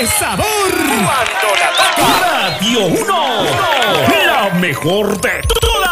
sabor! Cuando la toca Radio 1, la mejor de todas.